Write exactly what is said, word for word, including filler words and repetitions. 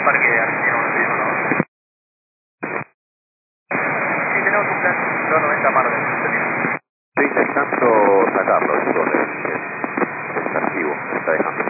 parque argentino donde vivimos, ¿no? Sí, tenemos un plan doscientos noventa Mar del Estoy intentando sacarlo, eso es, es, es activo, me está dejando.